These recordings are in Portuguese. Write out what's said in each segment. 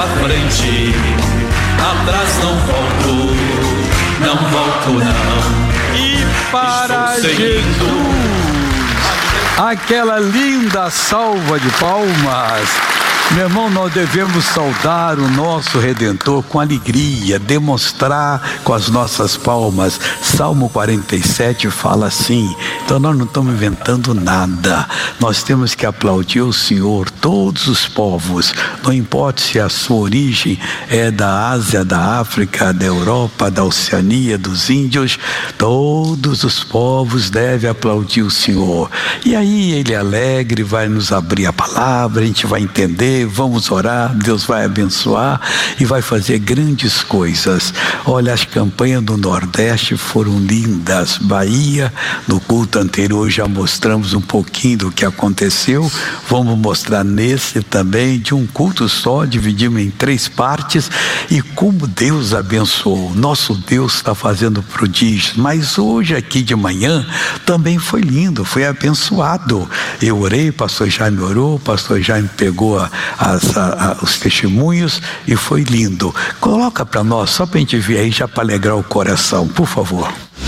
frente, atrás não volto não. E para Jesus, aquela linda salva de palmas. Meu irmão, nós devemos saudar o nosso Redentor com alegria, demonstrar com as nossas palmas. Salmo 47 fala assim. Então nós não estamos inventando nada. Nós temos que aplaudir o Senhor, todos os povos, não importa se a sua origem é da Ásia, da África, da Europa, da Oceania, dos índios, todos os povos devem aplaudir o Senhor. E aí Ele alegre vai nos abrir a palavra, a gente vai entender, vamos orar, Deus vai abençoar e vai fazer grandes coisas. Olha, as campanhas do Nordeste foram lindas. Bahia, no culto anterior já mostramos um pouquinho do que aconteceu. Vamos mostrar nesse também, de um culto só, dividimos em 3 partes, e como Deus abençoou. Nosso Deus está fazendo prodígios, mas hoje aqui de manhã também foi lindo, foi abençoado. Eu orei, pastor Jaime orou, pastor Jaime pegou os testemunhos e foi lindo. Coloca para nós, só para a gente ver aí, já para alegrar o coração, por favor.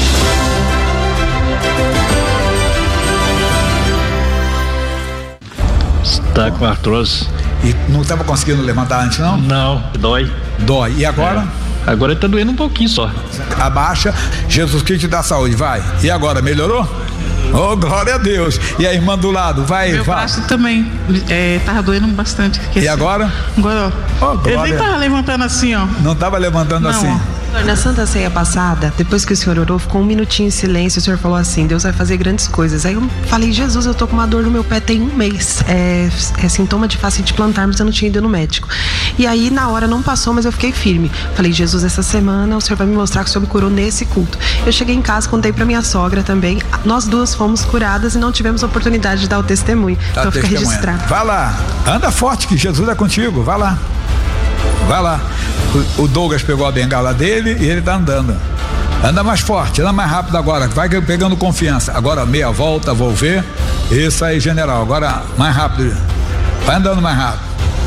Está com artrose. E não estava conseguindo levantar antes, não? Não, dói. Dói. E agora? Agora está doendo um pouquinho só. Abaixa, Jesus Cristo te dá saúde, vai. E agora, melhorou? Oh, glória a Deus. E a irmã do lado, vai. Meu braço também tava doendo bastante. E agora? Agora, ó. Oh, ele nem tava levantando assim, ó. Não tava levantando assim? Ó. Na Santa Ceia passada, depois que o senhor orou, ficou um minutinho em silêncio. O senhor falou assim: Deus vai fazer grandes coisas. Aí eu falei: Jesus, eu tô com uma dor no meu pé tem 1 mês. É sintoma de fascite plantar, mas eu não tinha ido no médico. E aí na hora não passou, mas eu fiquei firme. Falei: Jesus, essa semana o senhor vai me mostrar que o senhor me curou nesse culto. Eu cheguei em casa, contei pra minha sogra também. Nós duas fomos curadas e não tivemos oportunidade de dar o testemunho. Então fica registrado. Vai lá, anda forte que Jesus é contigo, vai lá. Vai lá. O Douglas pegou a bengala dele e ele tá andando. Anda mais forte, anda mais rápido agora. Vai pegando confiança. Agora meia volta, vou ver. Isso aí, general. Agora mais rápido. Vai andando mais rápido.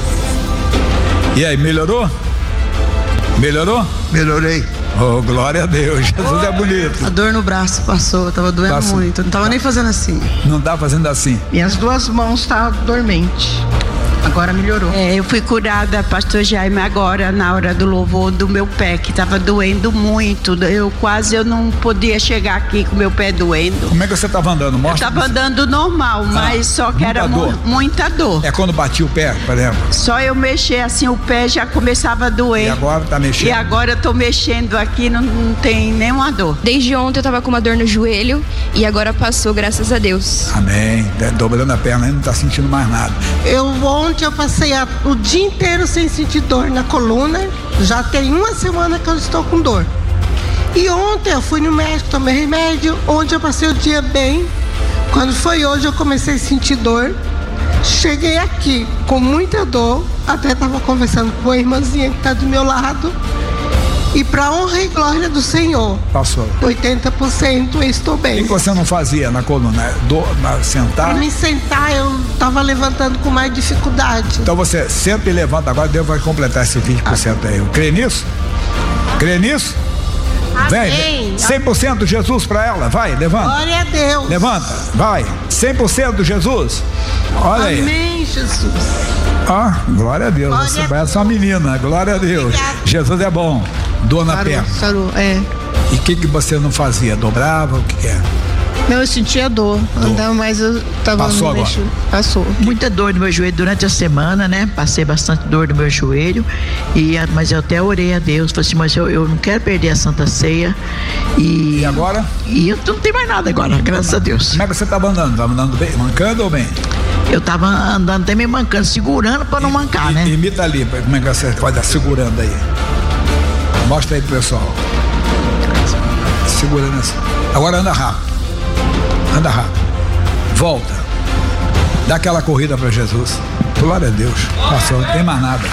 E aí, melhorou? Melhorou? Melhorei. Oh, glória a Deus. Jesus é bonito. A dor no braço passou, tava doendo muito. Não tava nem fazendo assim. Não tá fazendo assim. Minhas 2 mãos estavam dormentes. Agora melhorou. Eu fui curada, pastor Jaime, agora na hora do louvor, do meu pé, que estava doendo muito. Eu não podia chegar aqui com o meu pé doendo. Como é que você estava andando? Mostra. Eu estava andando normal, mas só que era muita dor. É quando batia o pé, por exemplo? Só eu mexer assim, o pé já começava a doer. E agora tá mexendo? E agora eu tô mexendo aqui, não tem nenhuma dor. Desde ontem eu tava com uma dor no joelho e agora passou, graças a Deus. Amém. Dobrando a perna, não tá sentindo mais nada. Ontem eu passei o dia inteiro sem sentir dor na coluna. Já tem 1 semana que eu estou com dor. E ontem eu fui no médico, tomei remédio. Ontem eu passei o dia bem. Quando foi hoje eu comecei a sentir dor. Cheguei aqui com muita dor. Até estava conversando com a irmãzinha que está do meu lado. E para honra e glória do Senhor, passou 80% eu estou bem. O que você não fazia na coluna? Sentar? Para me sentar eu estava levantando com mais dificuldade. Então você senta e levanta. Agora Deus vai completar esse 20% aí. Crê nisso? Crê nisso? Amém. Vem, 100% Jesus para ela. Vai, levanta. Glória a Deus. Levanta, vai. 100% Jesus. Olha aí. Amém, Jesus. Glória a Deus. Glória Você vai ser uma menina. Glória a Deus. Obrigada. Jesus é bom. Dor na perna. Sarou, E o que você não fazia? Dobrava? O que é? Não, eu sentia dor. Andava mais, eu tava Passou agora? Passou. Muita dor no meu joelho durante a semana, né? Passei bastante dor no meu joelho. Mas eu até orei a Deus. Falei assim, mas eu não quero perder a Santa Ceia. E agora? E eu não tenho mais nada agora, graças a Deus. Como é que você estava andando? Estava andando bem? Mancando ou bem? Eu estava andando até meio mancando, segurando para não mancar, né? Imita ali, como é que você pode estar segurando aí. Mostra aí pro pessoal. Segurando assim. Agora anda rápido. Anda rápido. Volta. Dá aquela corrida para Jesus. Glória a Deus. Passou, não tem mais nada.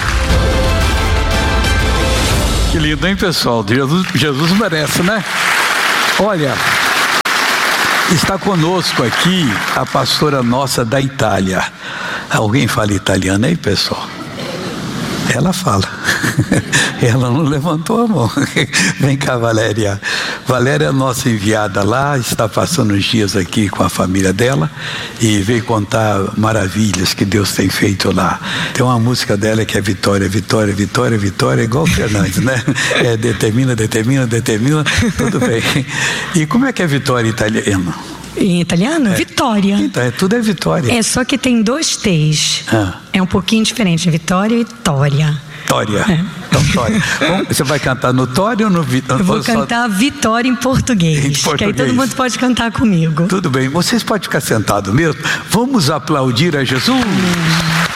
Que lindo, hein, pessoal? Jesus merece, né? Olha, está conosco aqui a pastora nossa da Itália. Alguém fala italiano aí, pessoal? Ela fala. Ela não levantou a mão. Vem cá, Valéria. Valéria é nossa enviada lá, está passando os dias aqui com a família dela e veio contar maravilhas que Deus tem feito lá. Tem uma música dela que é Vitória, Vitória, Vitória, Vitória, igual o Fernandes, né? Determina, determina, determina, tudo bem. E como é que é Vitória em italiano? Em italiano? Vitória. Então, tudo é Vitória. É só que tem 2 T's. É um pouquinho diferente, Vitória e Tória. Tória. Então, Tória. Bom, você vai cantar no Tória ou no Vitória? Eu vou cantar Vitória em português. Que aí todo mundo pode cantar comigo. Tudo bem. Vocês podem ficar sentados mesmo. Vamos aplaudir a Jesus.